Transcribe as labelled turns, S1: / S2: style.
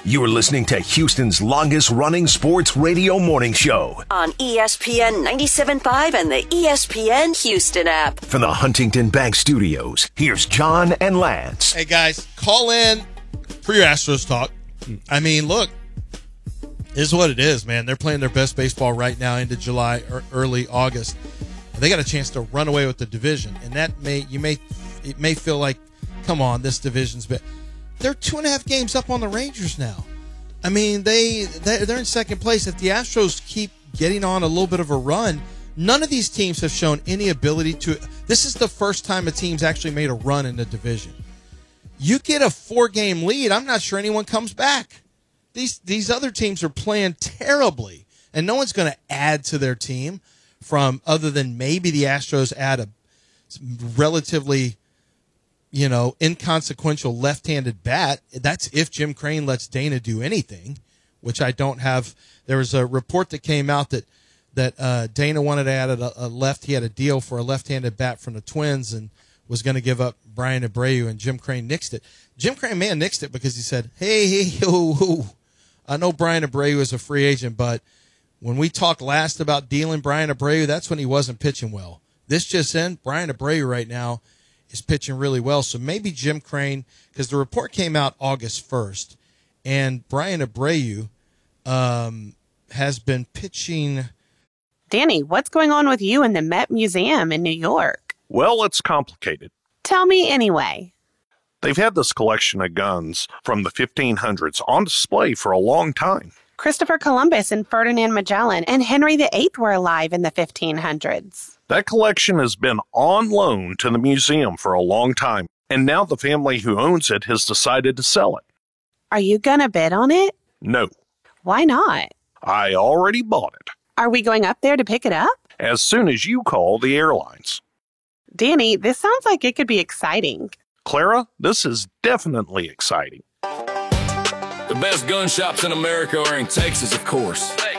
S1: You're listening to Houston's longest-running sports radio morning show
S2: on ESPN 97.5 and the ESPN Houston app.
S1: From the Huntington Bank Studios, here's John and Lance.
S3: Hey, guys, call in for your Astros talk. I mean, look, this is what it is, man. They're playing their best baseball right now into July or early August. They got a chance to run away with the division, and it may feel like, come on, this division's bit. They're 2.5 games up on the Rangers now. I mean, they're in second place. If the Astros keep getting on a little bit of a run, none of these teams have shown any ability to. This is the first time a team's actually made a run in the division. You get a 4-game lead, I'm not sure anyone comes back. These other teams are playing terribly, and no one's going to add to their team from other than maybe the Astros add a relatively, inconsequential left-handed bat. That's if Jim Crane lets Dana do anything, which I don't have. There was a report that came out that Dana wanted to add a left. He had a deal for a left-handed bat from the Twins and was going to give up Brian Abreu, and Jim Crane nixed it. Jim Crane may have nixed it because he said, hey, I know Brian Abreu is a free agent, but when we talked last about dealing Brian Abreu, that's when he wasn't pitching well. This just in, Brian Abreu right now is pitching really well. So maybe Jim Crane, because the report came out August 1st, and Brian Abreu has been pitching.
S4: Danny, what's going on with you in the Met Museum in New York?
S5: Well, it's complicated.
S4: Tell me anyway.
S5: They've had this collection of guns from the 1500s on display for a long time.
S4: Christopher Columbus and Ferdinand Magellan and Henry VIII were alive in the 1500s.
S5: That collection has been on loan to the museum for a long time, and now the family who owns it has decided to sell it.
S4: Are you gonna bid on it?
S5: No.
S4: Why not?
S5: I already bought it.
S4: Are we going up there to pick it up?
S5: As soon as you call the airlines.
S4: Danny, this sounds like it could be exciting.
S5: Clara, this is definitely exciting.
S6: The best gun shops in America are in Texas, of course.